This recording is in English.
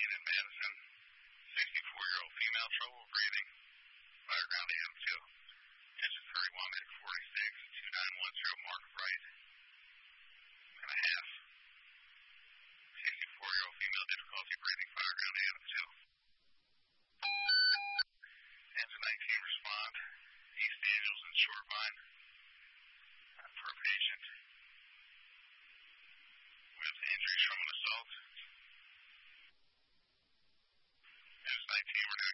in Madison. 64-year-old female, trouble breathing. Fire ground to Hempfield. Engine 31, medic 46, 2910, mark right and a half.